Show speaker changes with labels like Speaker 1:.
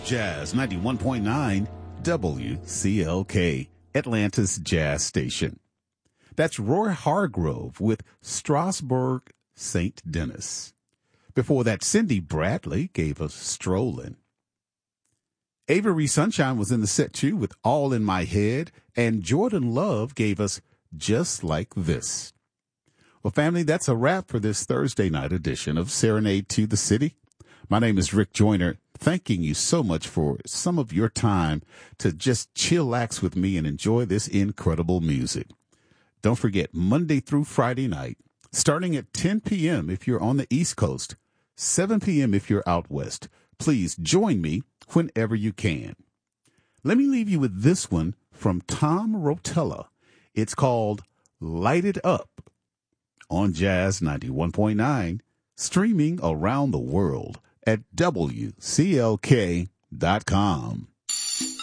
Speaker 1: Jazz 91.9 WCLK, Atlanta's Jazz Station. That's Roy Hargrove with Strasbourg St. Denis. Before that, Cindy Bradley gave us Strolling. Avery Sunshine was in the set too with All in My Head, and Jordan Love gave us Just Like This. Well, family, that's a wrap for this Thursday night edition of Serenade to the City. My name is Rick Joyner, thanking you so much for some of your time to just chillax with me and enjoy this incredible music. Don't forget, Monday through Friday night, starting at 10 p.m. if you're on the East Coast, 7 p.m. if you're out west. Please join me whenever you can. Let me leave you with this one from Tom Rotella. It's called Light It Up on Jazz 91.9, streaming around the world at WCLK.com.